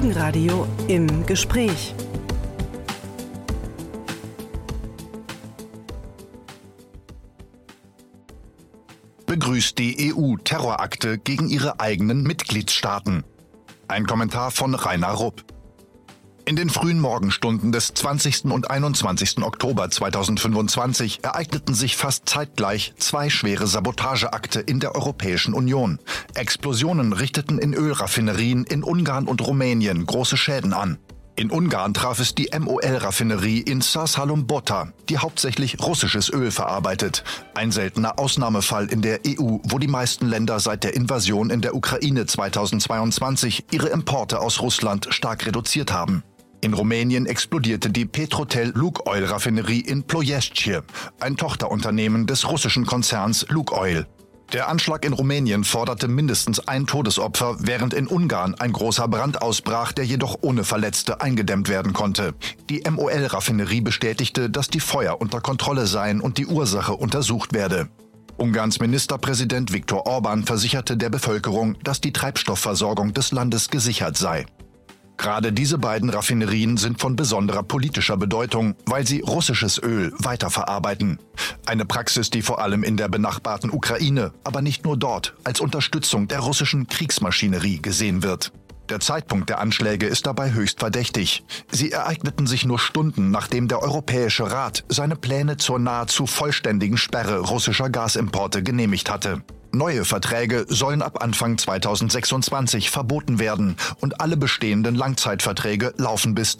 Folgenradio im Gespräch. Begrüßt die EU Terrorakte gegen ihre eigenen Mitgliedstaaten. Ein Kommentar von Rainer Rupp. In den frühen Morgenstunden des 20. und 21. Oktober 2025 ereigneten sich fast zeitgleich zwei schwere Sabotageakte in der Europäischen Union. Explosionen richteten in Ölraffinerien in Ungarn und Rumänien große Schäden an. In Ungarn traf es die MOL-Raffinerie in Százhalombatta, die hauptsächlich russisches Öl verarbeitet. Ein seltener Ausnahmefall in der EU, wo die meisten Länder seit der Invasion in der Ukraine 2022 ihre Importe aus Russland stark reduziert haben. In Rumänien explodierte die Petrotel Lukoil-Raffinerie in Ploiești, ein Tochterunternehmen des russischen Konzerns Lukoil. Der Anschlag in Rumänien forderte mindestens ein Todesopfer, während in Ungarn ein großer Brand ausbrach, der jedoch ohne Verletzte eingedämmt werden konnte. Die MOL-Raffinerie bestätigte, dass die Feuer unter Kontrolle seien und die Ursache untersucht werde. Ungarns Ministerpräsident Viktor Orbán versicherte der Bevölkerung, dass die Treibstoffversorgung des Landes gesichert sei. Gerade diese beiden Raffinerien sind von besonderer politischer Bedeutung, weil sie russisches Öl weiterverarbeiten. Eine Praxis, die vor allem in der benachbarten Ukraine, aber nicht nur dort, als Unterstützung der russischen Kriegsmaschinerie gesehen wird. Der Zeitpunkt der Anschläge ist dabei höchst verdächtig. Sie ereigneten sich nur Stunden, nachdem der Europäische Rat seine Pläne zur nahezu vollständigen Sperre russischer Gasimporte genehmigt hatte. Neue Verträge sollen ab Anfang 2026 verboten werden und alle bestehenden Langzeitverträge laufen bis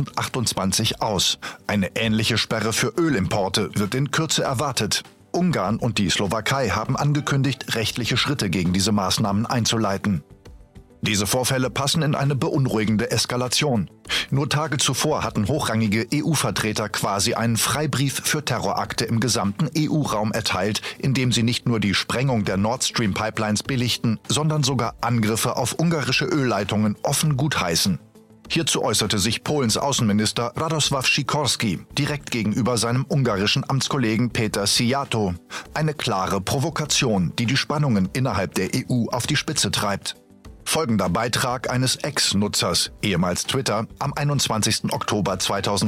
2028 aus. Eine ähnliche Sperre für Ölimporte wird in Kürze erwartet. Ungarn und die Slowakei haben angekündigt, rechtliche Schritte gegen diese Maßnahmen einzuleiten. Diese Vorfälle passen in eine beunruhigende Eskalation. Nur Tage zuvor hatten hochrangige EU-Vertreter quasi einen Freibrief für Terrorakte im gesamten EU-Raum erteilt, indem sie nicht nur die Sprengung der Nord Stream-Pipelines billigten, sondern sogar Angriffe auf ungarische Ölleitungen offen gutheißen. Hierzu äußerte sich Polens Außenminister Radosław Sikorski direkt gegenüber seinem ungarischen Amtskollegen Peter Szijjártó. Eine klare Provokation, die die Spannungen innerhalb der EU auf die Spitze treibt. Folgender Beitrag eines Ex-Nutzers, ehemals Twitter, am 21. Oktober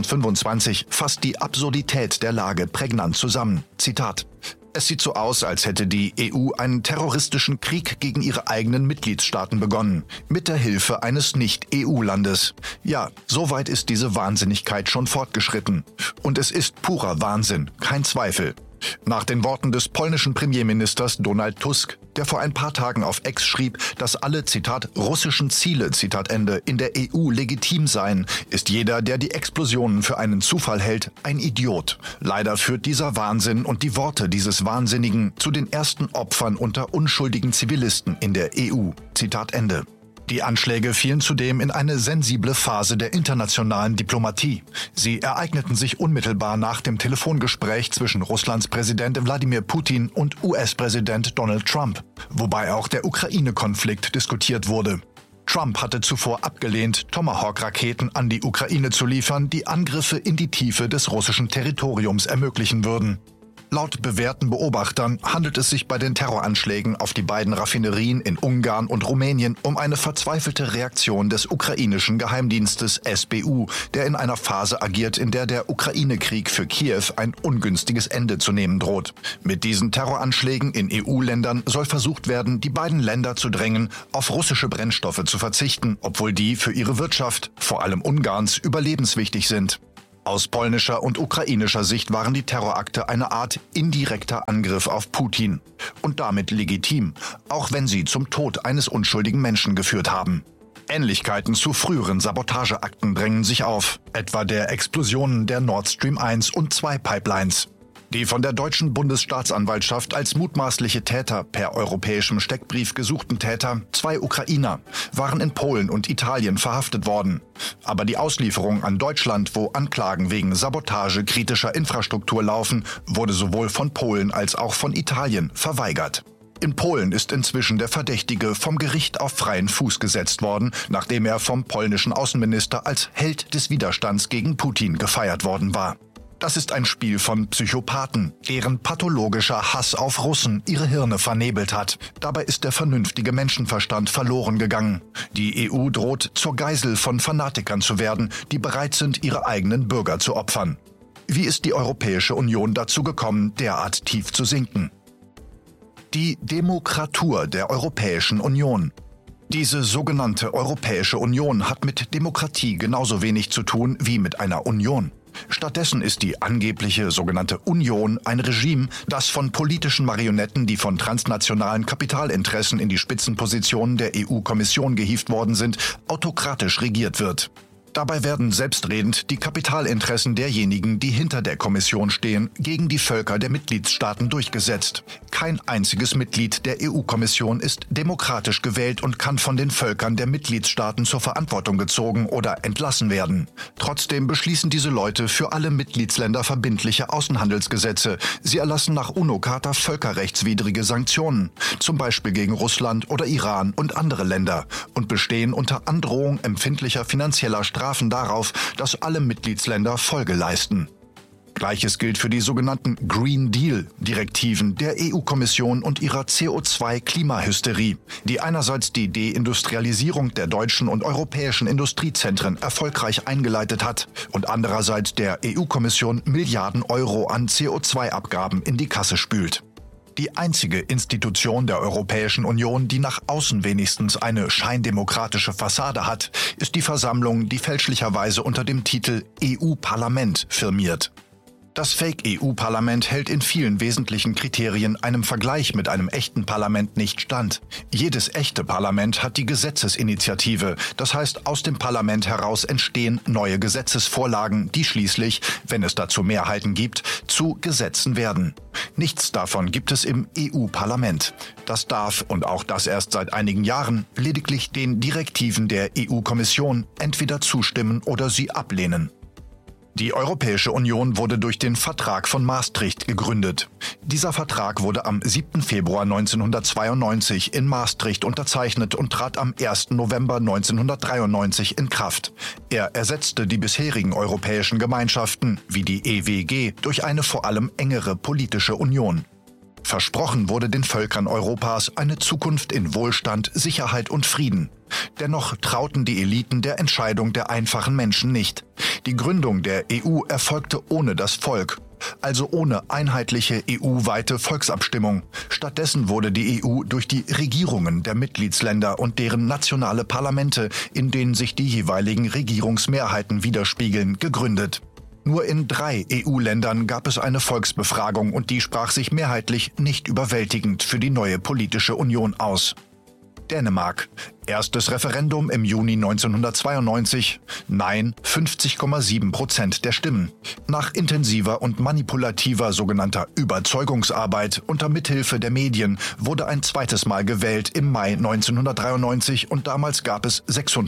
2025 fasst die Absurdität der Lage prägnant zusammen. Zitat: Es sieht so aus, als hätte die EU einen terroristischen Krieg gegen ihre eigenen Mitgliedstaaten begonnen, mit der Hilfe eines Nicht-EU-Landes. Ja, soweit ist diese Wahnsinnigkeit schon fortgeschritten. Und es ist purer Wahnsinn, kein Zweifel. Nach den Worten des polnischen Premierministers Donald Tusk, der vor ein paar Tagen auf X schrieb, dass alle, Zitat, russischen Ziele, Zitat Ende, in der EU legitim seien, ist jeder, der die Explosionen für einen Zufall hält, ein Idiot. Leider führt dieser Wahnsinn und die Worte dieses Wahnsinnigen zu den ersten Opfern unter unschuldigen Zivilisten in der EU. Zitat Ende. Die Anschläge fielen zudem in eine sensible Phase der internationalen Diplomatie. Sie ereigneten sich unmittelbar nach dem Telefongespräch zwischen Russlands Präsident Wladimir Putin und US-Präsident Donald Trump, wobei auch der Ukraine-Konflikt diskutiert wurde. Trump hatte zuvor abgelehnt, Tomahawk-Raketen an die Ukraine zu liefern, die Angriffe in die Tiefe des russischen Territoriums ermöglichen würden. Laut bewährten Beobachtern handelt es sich bei den Terroranschlägen auf die beiden Raffinerien in Ungarn und Rumänien um eine verzweifelte Reaktion des ukrainischen Geheimdienstes SBU, der in einer Phase agiert, in der der Ukraine-Krieg für Kiew ein ungünstiges Ende zu nehmen droht. Mit diesen Terroranschlägen in EU-Ländern soll versucht werden, die beiden Länder zu drängen, auf russische Brennstoffe zu verzichten, obwohl die für ihre Wirtschaft, vor allem Ungarns, überlebenswichtig sind. Aus polnischer und ukrainischer Sicht waren die Terrorakte eine Art indirekter Angriff auf Putin und damit legitim, auch wenn sie zum Tod eines unschuldigen Menschen geführt haben. Ähnlichkeiten zu früheren Sabotageakten drängen sich auf, etwa der Explosionen der Nord Stream 1 und 2 Pipelines. Die von der deutschen Bundesstaatsanwaltschaft als mutmaßliche Täter per europäischem Steckbrief gesuchten Täter, 2 Ukrainer, waren in Polen und Italien verhaftet worden. Aber die Auslieferung an Deutschland, wo Anklagen wegen Sabotage kritischer Infrastruktur laufen, wurde sowohl von Polen als auch von Italien verweigert. In Polen ist inzwischen der Verdächtige vom Gericht auf freien Fuß gesetzt worden, nachdem er vom polnischen Außenminister als Held des Widerstands gegen Putin gefeiert worden war. Das ist ein Spiel von Psychopathen, deren pathologischer Hass auf Russen ihre Hirne vernebelt hat. Dabei ist der vernünftige Menschenverstand verloren gegangen. Die EU droht, zur Geisel von Fanatikern zu werden, die bereit sind, ihre eigenen Bürger zu opfern. Wie ist die Europäische Union dazu gekommen, derart tief zu sinken? Die Demokratur der Europäischen Union. Diese sogenannte Europäische Union hat mit Demokratie genauso wenig zu tun wie mit einer Union. Stattdessen ist die angebliche sogenannte Union ein Regime, das von politischen Marionetten, die von transnationalen Kapitalinteressen in die Spitzenpositionen der EU-Kommission gehievt worden sind, autokratisch regiert wird. Dabei werden selbstredend die Kapitalinteressen derjenigen, die hinter der Kommission stehen, gegen die Völker der Mitgliedstaaten durchgesetzt. Kein einziges Mitglied der EU-Kommission ist demokratisch gewählt und kann von den Völkern der Mitgliedstaaten zur Verantwortung gezogen oder entlassen werden. Trotzdem beschließen diese Leute für alle Mitgliedsländer verbindliche Außenhandelsgesetze. Sie erlassen nach UNO-Charta völkerrechtswidrige Sanktionen, zum Beispiel gegen Russland oder Iran und andere Länder, und bestehen unter Androhung empfindlicher finanzieller Strafen darauf, dass alle Mitgliedsländer Folge leisten. Gleiches gilt für die sogenannten Green Deal-Direktiven der EU-Kommission und ihrer CO2-Klimahysterie, die einerseits die Deindustrialisierung der deutschen und europäischen Industriezentren erfolgreich eingeleitet hat und andererseits der EU-Kommission Milliarden Euro an CO2-Abgaben in die Kasse spült. Die einzige Institution der Europäischen Union, die nach außen wenigstens eine scheindemokratische Fassade hat, ist die Versammlung, die fälschlicherweise unter dem Titel EU-Parlament firmiert. Das Fake-EU-Parlament hält in vielen wesentlichen Kriterien einem Vergleich mit einem echten Parlament nicht stand. Jedes echte Parlament hat die Gesetzesinitiative, das heißt, aus dem Parlament heraus entstehen neue Gesetzesvorlagen, die schließlich, wenn es dazu Mehrheiten gibt, zu Gesetzen werden. Nichts davon gibt es im EU-Parlament. Das darf, und auch das erst seit einigen Jahren, lediglich den Direktiven der EU-Kommission entweder zustimmen oder sie ablehnen. Die Europäische Union wurde durch den Vertrag von Maastricht gegründet. Dieser Vertrag wurde am 7. Februar 1992 in Maastricht unterzeichnet und trat am 1. November 1993 in Kraft. Er ersetzte die bisherigen europäischen Gemeinschaften, wie die EWG, durch eine vor allem engere politische Union. Versprochen wurde den Völkern Europas eine Zukunft in Wohlstand, Sicherheit und Frieden. Dennoch trauten die Eliten der Entscheidung der einfachen Menschen nicht. Die Gründung der EU erfolgte ohne das Volk, also ohne einheitliche EU-weite Volksabstimmung. Stattdessen wurde die EU durch die Regierungen der Mitgliedsländer und deren nationale Parlamente, in denen sich die jeweiligen Regierungsmehrheiten widerspiegeln, gegründet. Nur in 3 EU-Ländern gab es eine Volksbefragung und die sprach sich mehrheitlich nicht überwältigend für die neue politische Union aus. Dänemark. Erstes Referendum im Juni 1992. Nein, 50,7% der Stimmen. Nach intensiver und manipulativer sogenannter Überzeugungsarbeit unter Mithilfe der Medien wurde ein zweites Mal gewählt im Mai 1993 und damals gab es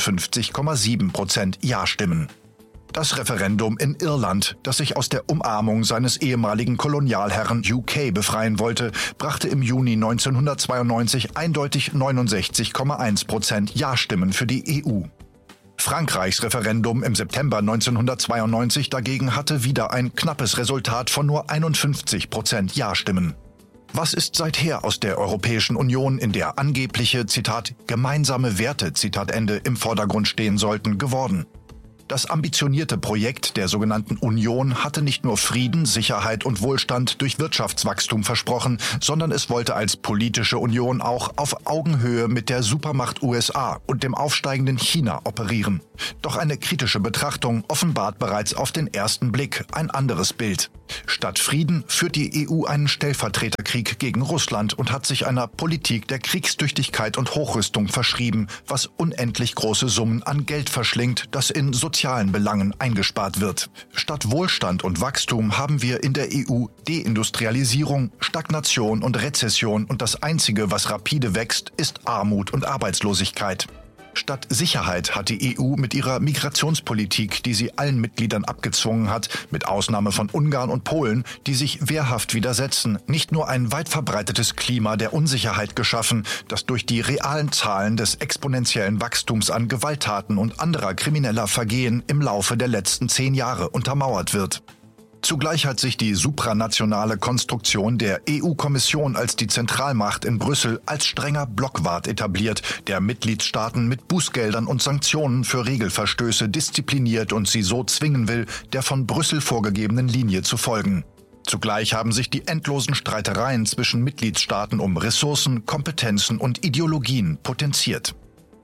56,7% Ja-Stimmen. Das Referendum in Irland, das sich aus der Umarmung seines ehemaligen Kolonialherren UK befreien wollte, brachte im Juni 1992 eindeutig 69,1% Ja-Stimmen für die EU. Frankreichs Referendum im September 1992 dagegen hatte wieder ein knappes Resultat von nur 51% Ja-Stimmen. Was ist seither aus der Europäischen Union, in der angebliche, Zitat, gemeinsame Werte, Zitat Ende, im Vordergrund stehen sollten, geworden? Das ambitionierte Projekt der sogenannten Union hatte nicht nur Frieden, Sicherheit und Wohlstand durch Wirtschaftswachstum versprochen, sondern es wollte als politische Union auch auf Augenhöhe mit der Supermacht USA und dem aufsteigenden China operieren. Doch eine kritische Betrachtung offenbart bereits auf den ersten Blick ein anderes Bild. Statt Frieden führt die EU einen Stellvertreterkrieg gegen Russland und hat sich einer Politik der Kriegstüchtigkeit und Hochrüstung verschrieben, was unendlich große Summen an Geld verschlingt, das in sozialen Belangen eingespart wird. Statt Wohlstand und Wachstum haben wir in der EU Deindustrialisierung, Stagnation und Rezession und das Einzige, was rapide wächst, ist Armut und Arbeitslosigkeit. Statt Sicherheit hat die EU mit ihrer Migrationspolitik, die sie allen Mitgliedern abgezwungen hat, mit Ausnahme von Ungarn und Polen, die sich wehrhaft widersetzen, nicht nur ein weit verbreitetes Klima der Unsicherheit geschaffen, das durch die realen Zahlen des exponentiellen Wachstums an Gewalttaten und anderer krimineller Vergehen im Laufe der letzten 10 Jahre untermauert wird. Zugleich hat sich die supranationale Konstruktion der EU-Kommission als die Zentralmacht in Brüssel als strenger Blockwart etabliert, der Mitgliedstaaten mit Bußgeldern und Sanktionen für Regelverstöße diszipliniert und sie so zwingen will, der von Brüssel vorgegebenen Linie zu folgen. Zugleich haben sich die endlosen Streitereien zwischen Mitgliedstaaten um Ressourcen, Kompetenzen und Ideologien potenziert.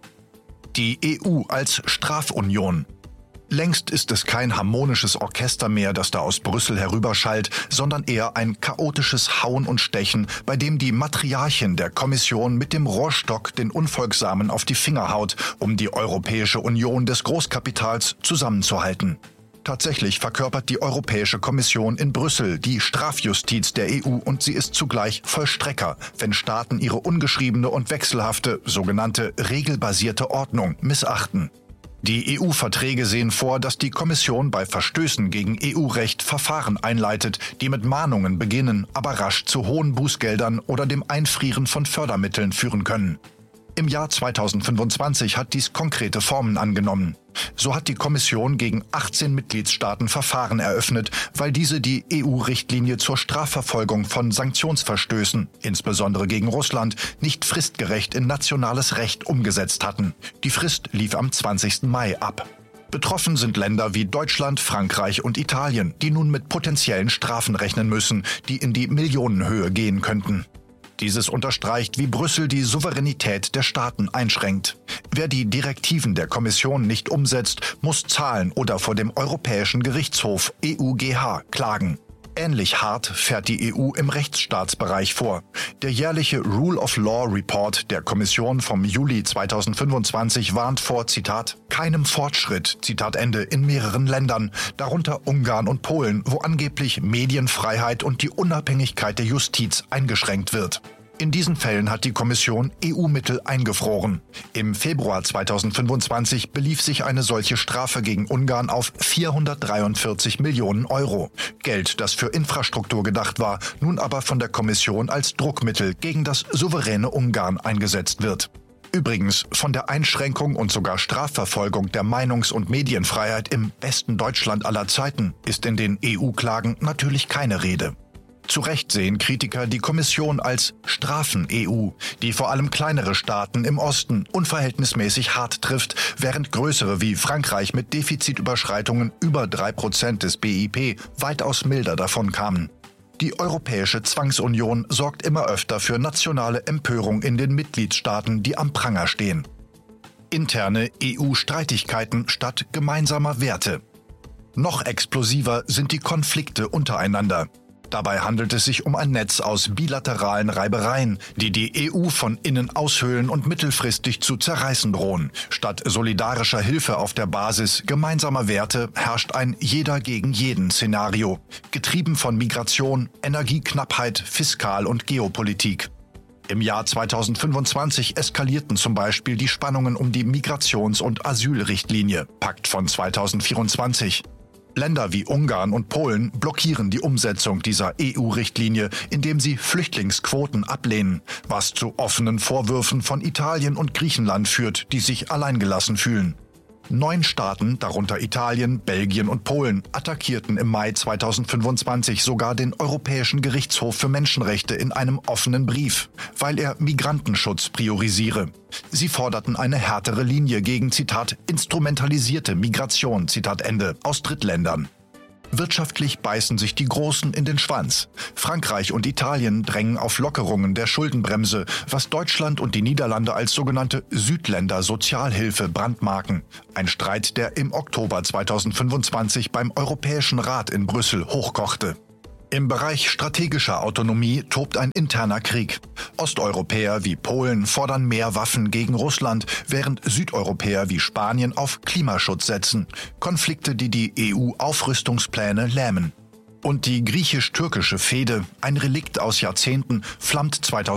Die EU als Strafunion. Längst ist es kein harmonisches Orchester mehr, das da aus Brüssel herüberschallt, sondern eher ein chaotisches Hauen und Stechen, bei dem die Matriarchin der Kommission mit dem Rohrstock den Unfolgsamen auf die Finger haut, um die Europäische Union des Großkapitals zusammenzuhalten. Tatsächlich verkörpert die Europäische Kommission in Brüssel die Strafjustiz der EU und sie ist zugleich Vollstrecker, wenn Staaten ihre ungeschriebene und wechselhafte, sogenannte regelbasierte Ordnung missachten. Die EU-Verträge sehen vor, dass die Kommission bei Verstößen gegen EU-Recht Verfahren einleitet, die mit Mahnungen beginnen, aber rasch zu hohen Bußgeldern oder dem Einfrieren von Fördermitteln führen können. Im Jahr 2025 hat dies konkrete Formen angenommen. So hat die Kommission gegen 18 Mitgliedstaaten Verfahren eröffnet, weil diese die EU-Richtlinie zur Strafverfolgung von Sanktionsverstößen, insbesondere gegen Russland, nicht fristgerecht in nationales Recht umgesetzt hatten. Die Frist lief am 20. Mai ab. Betroffen sind Länder wie Deutschland, Frankreich und Italien, die nun mit potenziellen Strafen rechnen müssen, die in die Millionenhöhe gehen könnten. Dieses unterstreicht, wie Brüssel die Souveränität der Staaten einschränkt. Wer die Direktiven der Kommission nicht umsetzt, muss zahlen oder vor dem Europäischen Gerichtshof EuGH klagen. Ähnlich hart fährt die EU im Rechtsstaatsbereich vor. Der jährliche Rule of Law Report der Kommission vom Juli 2025 warnt vor, Zitat, keinem Fortschritt, Zitat Ende, in mehreren Ländern, darunter Ungarn und Polen, wo angeblich Medienfreiheit und die Unabhängigkeit der Justiz eingeschränkt wird. In diesen Fällen hat die Kommission EU-Mittel eingefroren. Im Februar 2025 belief sich eine solche Strafe gegen Ungarn auf 443 Millionen Euro. Geld, das für Infrastruktur gedacht war, nun aber von der Kommission als Druckmittel gegen das souveräne Ungarn eingesetzt wird. Übrigens, von der Einschränkung und sogar Strafverfolgung der Meinungs- und Medienfreiheit im besten Deutschland aller Zeiten ist in den EU-Klagen natürlich keine Rede. Zu Recht sehen Kritiker die Kommission als Strafen-EU, die vor allem kleinere Staaten im Osten unverhältnismäßig hart trifft, während größere wie Frankreich mit Defizitüberschreitungen über 3% des BIP weitaus milder davon kamen. Die Europäische Zwangsunion sorgt immer öfter für nationale Empörung in den Mitgliedstaaten, die am Pranger stehen. Interne EU-Streitigkeiten statt gemeinsamer Werte. Noch explosiver sind die Konflikte untereinander. Dabei handelt es sich um ein Netz aus bilateralen Reibereien, die die EU von innen aushöhlen und mittelfristig zu zerreißen drohen. Statt solidarischer Hilfe auf der Basis gemeinsamer Werte herrscht ein Jeder-gegen-jeden-Szenario, getrieben von Migration, Energieknappheit, Fiskal- und Geopolitik. Im Jahr 2025 eskalierten zum Beispiel die Spannungen um die Migrations- und Asylrichtlinie, Pakt von 2024. Länder wie Ungarn und Polen blockieren die Umsetzung dieser EU-Richtlinie, indem sie Flüchtlingsquoten ablehnen, was zu offenen Vorwürfen von Italien und Griechenland führt, die sich alleingelassen fühlen. 9 Staaten, darunter Italien, Belgien und Polen, attackierten im Mai 2025 sogar den Europäischen Gerichtshof für Menschenrechte in einem offenen Brief, weil er Migrantenschutz priorisiere. Sie forderten eine härtere Linie gegen, Zitat, instrumentalisierte Migration, Zitat Ende, aus Drittländern. Wirtschaftlich beißen sich die Großen in den Schwanz. Frankreich und Italien drängen auf Lockerungen der Schuldenbremse, was Deutschland und die Niederlande als sogenannte Südländer-Sozialhilfe brandmarken. Ein Streit, der im Oktober 2025 beim Europäischen Rat in Brüssel hochkochte. Im Bereich strategischer Autonomie tobt ein interner Krieg. Osteuropäer wie Polen fordern mehr Waffen gegen Russland, während Südeuropäer wie Spanien auf Klimaschutz setzen. Konflikte, die die EU-Aufrüstungspläne lähmen. Und die griechisch-türkische Fehde, ein Relikt aus Jahrzehnten, flammt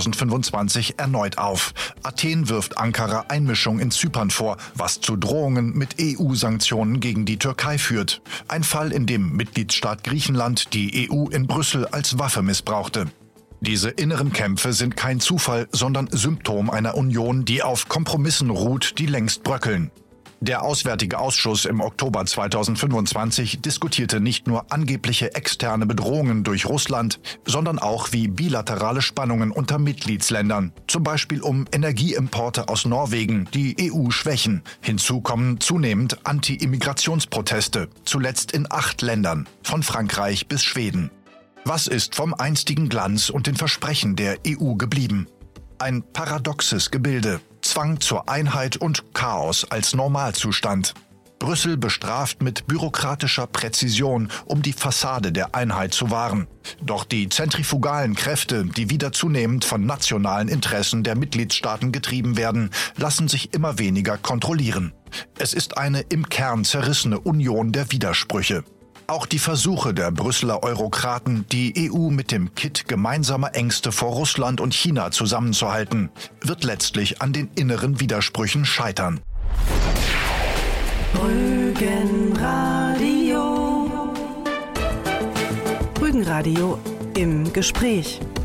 2025 erneut auf. Athen wirft Ankara Einmischung in Zypern vor, was zu Drohungen mit EU-Sanktionen gegen die Türkei führt. Ein Fall, in dem Mitgliedstaat Griechenland die EU in Brüssel als Waffe missbrauchte. Diese inneren Kämpfe sind kein Zufall, sondern Symptom einer Union, die auf Kompromissen ruht, die längst bröckeln. Der Auswärtige Ausschuss im Oktober 2025 diskutierte nicht nur angebliche externe Bedrohungen durch Russland, sondern auch wie bilaterale Spannungen unter Mitgliedsländern, zum Beispiel um Energieimporte aus Norwegen, die EU schwächen. Hinzu kommen zunehmend Anti-Immigrationsproteste, zuletzt in 8 Ländern, von Frankreich bis Schweden. Was ist vom einstigen Glanz und den Versprechen der EU geblieben? Ein paradoxes Gebilde. Zwang zur Einheit und Chaos als Normalzustand. Brüssel bestraft mit bürokratischer Präzision, um die Fassade der Einheit zu wahren. Doch die zentrifugalen Kräfte, die wieder zunehmend von nationalen Interessen der Mitgliedstaaten getrieben werden, lassen sich immer weniger kontrollieren. Es ist eine im Kern zerrissene Union der Widersprüche. Auch die Versuche der Brüsseler Eurokraten, die EU mit dem Kitt gemeinsamer Ängste vor Russland und China zusammenzuhalten, wird letztlich an den inneren Widersprüchen scheitern. Rügenradio. Rügenradio im Gespräch.